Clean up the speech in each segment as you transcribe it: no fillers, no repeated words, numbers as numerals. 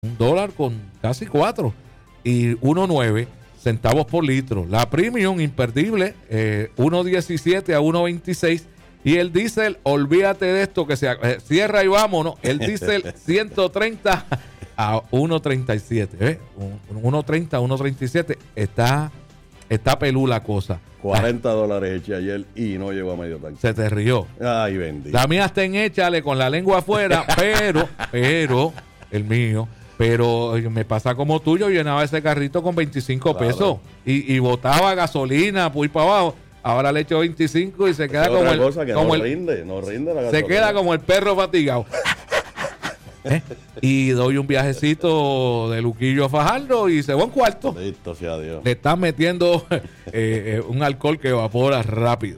$1 con casi 4 y 1.9 centavos por litro. La premium imperdible 1.17 a 1.26 y el diésel, olvídate de esto que se cierra y vámonos. El diésel 130 a 1.37, 1.30 a 1.37 está pelú la cosa. $40 eché ayer y no llegó a medio tanque. Se te rió. Ay, bendito. La mía está en échale con la lengua afuera, pero el mío, pero me pasa como tú, yo llenaba ese carrito con 25 pesos y botaba gasolina, pues para abajo. Ahora le echo 25 y se queda como no rinde la gasolina. Se queda como el perro fatigado. Y doy un viajecito de Luquillo a Fajardo y se va un cuarto. Listo sea Dios. Le están metiendo un alcohol que evapora rápido.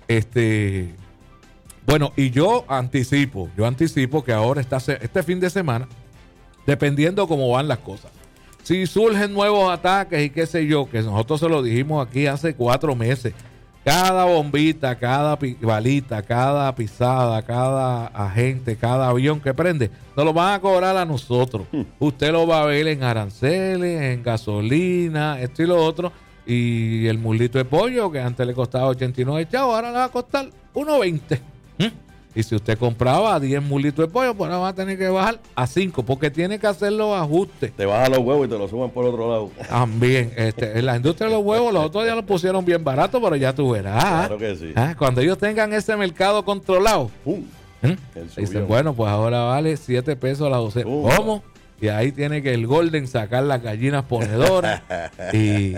Bueno, y yo anticipo que ahora este fin de semana, dependiendo cómo van las cosas, si surgen nuevos ataques y qué sé yo, que nosotros se lo dijimos aquí hace 4 meses, cada bombita, cada balita, cada pisada, cada agente, cada avión que prende, nos lo van a cobrar a nosotros. Usted lo va a ver en aranceles, en gasolina, esto y lo otro. Y el mulito de pollo, que antes le costaba 89 chavos, ahora le va a costar 1.20. Y si usted compraba 10 mulitos de pollo, pues ahora va a tener que bajar a 5, porque tiene que hacer los ajustes. Te bajan los huevos y te los suben por otro lado. También, en la industria de los huevos, los otros días los pusieron bien baratos, pero ya tú verás. Claro que sí. Cuando ellos tengan ese mercado controlado, dicen, bueno, pues ahora vale 7 pesos la docena. ¿Cómo? Y ahí tiene que el Golden sacar las gallinas ponedoras y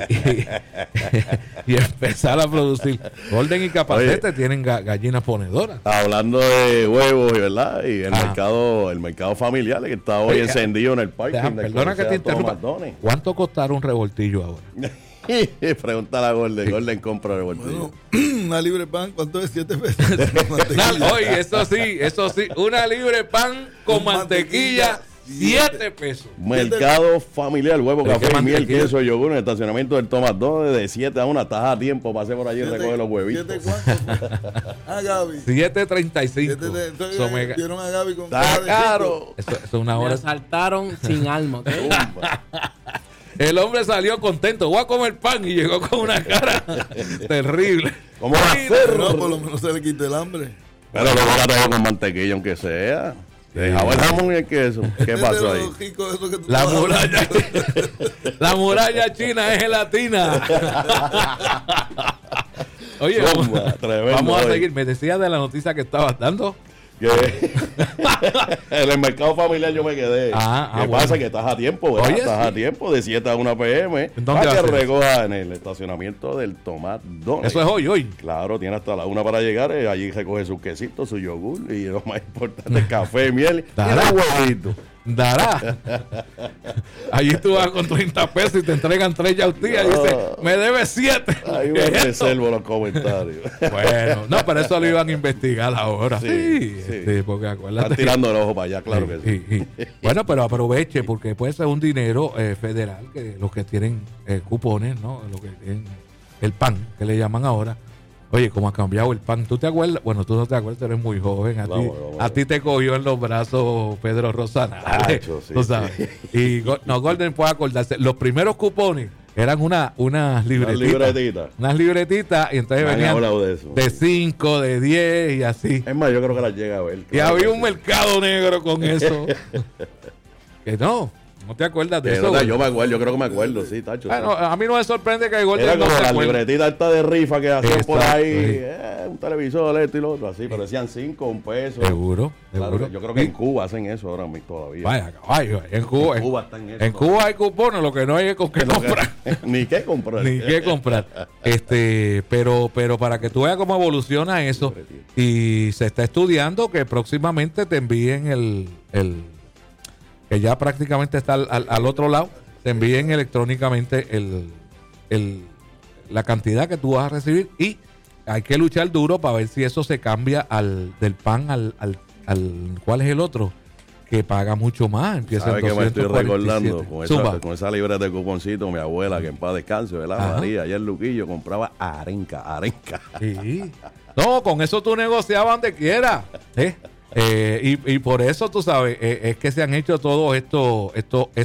empezar a producir. Golden y Capacete tienen gallinas ponedoras. Hablando de huevos, ¿verdad? Y el mercado familiar que está hoy encendido en el parque. Perdona que te interrumpa. ¿Cuánto costará un revoltillo ahora? Pregúntale a Golden. Golden compra revoltillo. Bueno, una libre pan, ¿cuánto es? 7 pesos. Oye, eso sí. Una libre pan con mantequilla. 7 pesos. Mercado familiar, huevo, café y miel, queso, yogur, en el estacionamiento del Tomás 2 de 7 a 1. Estás a tiempo, pasé por allí y recoge los huevitos. ¿7 cuánto? Gaby. 7.35. Vieron a Gaby con está caro. Eso es una hora. Me asaltaron sin alma. El hombre salió contento. Voy a comer pan y llegó con una cara terrible. ¿Cómo va a ser? No, por lo menos se le quite el hambre. Pero luego la tengo con mantequilla, aunque sea. Dejaba el jamón y el queso. ¿Qué pasó ahí? La muralla china es gelatina. Oye, vamos a seguir. Me decías de la noticia que estabas dando. En el mercado familiar yo me quedé. ¿Qué pasa? Que estás a tiempo, ¿verdad? Oye, estás a tiempo de 7 a 1 p.m. Para que recoja en el estacionamiento del Tomás Dones. Eso es hoy. Claro, tiene hasta la 1 para llegar. Allí recoge su quesito, su yogur y lo más importante, café, miel y huevito. Dará. Allí tú vas con 30 pesos y te entregan 3 yautía y dices, me debes 7. Ahí me reservo los comentarios. Bueno, no, pero eso lo iban a investigar ahora. Sí, porque acuérdate. Están tirando el ojo para allá, claro que sí. Bueno, pero aproveche, porque puede ser un dinero federal, que los que tienen cupones, ¿no? Los que tienen el PAN, que le llaman ahora. Oye, ¿cómo ha cambiado el pan? ¿Tú te acuerdas? Bueno, tú no te acuerdas, eres muy joven. A ti te cogió en los brazos Pedro Rosana. Sí, ¿tú sabes? Sí. Y Golden puede acordarse. Los primeros cupones eran unas libretitas. Unas libretitas y entonces venían de 5, de 10 y así. Es más, yo creo que las llega a ver. Y había un mercado negro con eso. Que no te acuerdas de eso. Yo creo que me acuerdo, sí, tacho. Bueno, a mí no me sorprende que el Golden era como no se la acuerde. libretita esta de rifa que hacían por ahí, un televisor, esto y lo otro, así, pero decían 5, $1. Seguro. Yo creo que en Cuba hacen eso ahora mismo todavía. Vaya, caballo, en Cuba están eso. En Cuba hay cupones, lo que no hay es con qué comprar. Ni qué comprar. Ni qué comprar. Pero para que tú veas cómo evoluciona eso, y se está estudiando que próximamente te envíen el que ya prácticamente está al otro lado, te envíen electrónicamente la cantidad que tú vas a recibir, y hay que luchar duro para ver si eso se cambia del pan al ¿cuál es el otro? Que paga mucho más. Empieza ¿sabes que me estoy recordando? Zumba. Con esa libreta de cuponcito, mi abuela, que en paz descanse, ¿verdad? María, allá en Luquillo compraba arenca. Sí. No, con eso tú negociabas donde quiera. Y por eso, tú sabes, es que se han hecho todos estos